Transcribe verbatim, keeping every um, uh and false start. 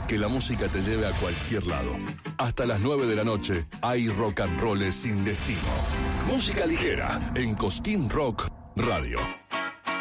Que la música te lleve a cualquier lado. Hasta las nueve de la noche hay rock and roll sin destino. Música ligera en Cosquín Rock Radio.